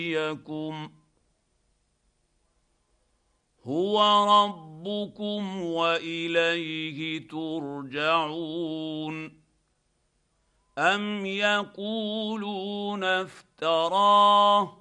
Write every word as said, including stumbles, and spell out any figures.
يكم هو ربكم واليه ترجعون أم يقولون افتراه